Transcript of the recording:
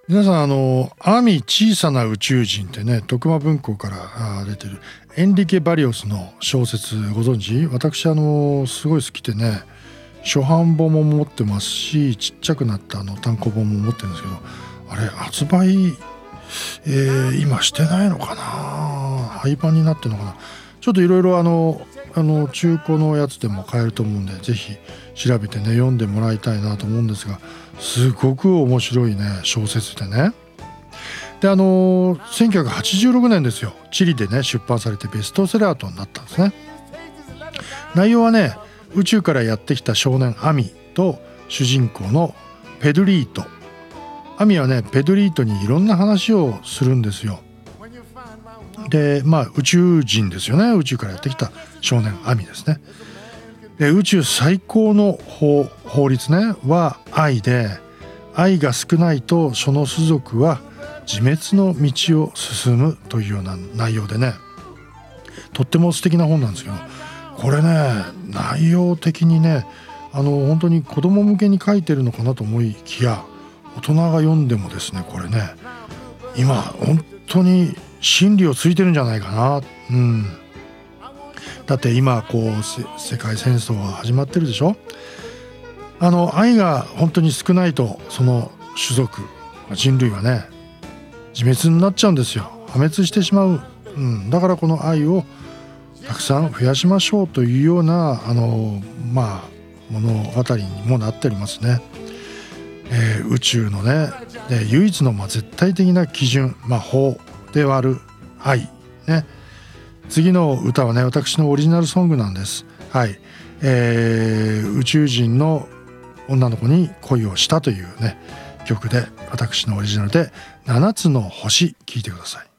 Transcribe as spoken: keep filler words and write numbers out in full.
皆さん、あのアミ小さな宇宙人ってね、徳間文庫から出てるエンリケ・バリオスの小説ご存知？私あのすごい好きでね、初版本も持ってますし、ちっちゃくなったあの単行本も持ってるんですけど、あれ発売、えー、今してないのかな、廃盤になってるのかな。ちょっといろいろあのあの中古のやつでも買えると思うんで、ぜひ調べてね読んでもらいたいなと思うんですが、すごく面白いね小説でね。であのせんきゅうひゃくはちじゅうろくねんですよ、チリでね出版されてベストセラーとなったんですね。内容はね、宇宙からやってきた少年アミと主人公のペドリート。アミはねペドリートにいろんな話をするんですよ。でまあ宇宙人ですよね、宇宙からやってきた少年アミですね。で宇宙最高の 法, 法律ねは愛で、愛が少ないとその種族は自滅の道を進むというような内容でね、とっても素敵な本なんですけど、これね内容的にね、あの本当に子供向けに書いてるのかなと思いきや、大人が読んでもですね、これね今本当に真理をついてるんじゃないかな。うん、だって今こう世界戦争が始まってるでしょ。あの愛が本当に少ないとその種族人類はね自滅になっちゃうんですよ。破滅してしまう、うん、だからこの愛をたくさん増やしましょうというようなあのまあ物語にもなっておりますね。えー、宇宙のねで唯一のまあ絶対的な基準、まあ、法である愛ね。次の歌はね私のオリジナルソングなんです。はい、えー、宇宙人の女の子に恋をしたというね曲で、私のオリジナルでななつの星聴いてください。